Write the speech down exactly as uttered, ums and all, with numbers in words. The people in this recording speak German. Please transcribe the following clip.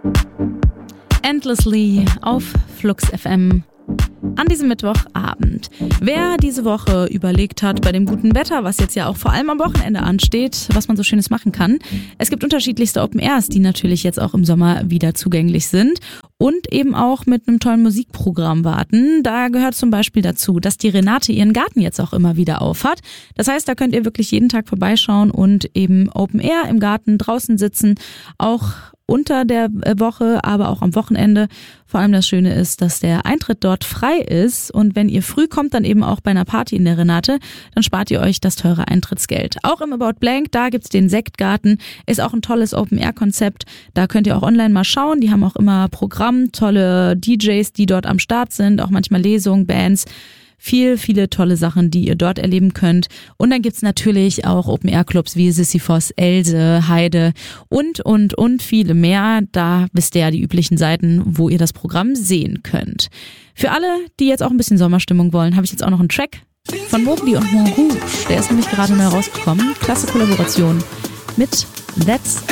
Endlessly auf Flux F M an diesem Mittwochabend. Wer diese Woche überlegt hat, bei dem guten Wetter, was jetzt ja auch vor allem am Wochenende ansteht, was man so Schönes machen kann. Es gibt unterschiedlichste Open Airs, die natürlich jetzt auch im Sommer wieder zugänglich sind und eben auch mit einem tollen Musikprogramm warten. Da gehört zum Beispiel dazu, dass die Renate ihren Garten jetzt auch immer wieder auf hat. Das heißt, da könnt ihr wirklich jeden Tag vorbeischauen und eben Open Air im Garten draußen sitzen, auch unter der Woche, aber auch am Wochenende. Vor allem das Schöne ist, dass der Eintritt dort frei ist und wenn ihr früh kommt, dann eben auch bei einer Party in der Renate, dann spart ihr euch das teure Eintrittsgeld. Auch im About Blank, da gibt's den Sektgarten, ist auch ein tolles Open-Air-Konzept. Da könnt ihr auch online mal schauen, die haben auch immer Programm, tolle D Js, die dort am Start sind, auch manchmal Lesungen, Bands. Viel, viele tolle Sachen, die ihr dort erleben könnt. Und dann gibt's natürlich auch Open-Air-Clubs wie Sisyphos, Else, Heide und, und, und viele mehr. Da wisst ihr ja die üblichen Seiten, wo ihr das Programm sehen könnt. Für alle, die jetzt auch ein bisschen Sommerstimmung wollen, habe ich jetzt auch noch einen Track von Mowgli und Montrouge. Der ist nämlich gerade neu rausgekommen. Klasse Kollaboration mit That's